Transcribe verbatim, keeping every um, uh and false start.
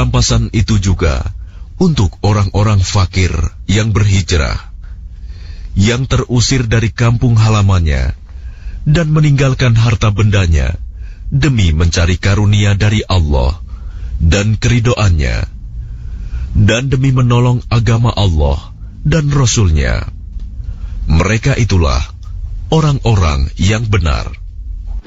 perampasan itu juga untuk orang-orang fakir yang berhijrah, yang terusir dari kampung halamannya dan meninggalkan harta bendanya demi mencari karunia dari Allah dan keridoannya, dan demi menolong agama Allah dan Rasul-Nya. Mereka itulah orang-orang yang benar.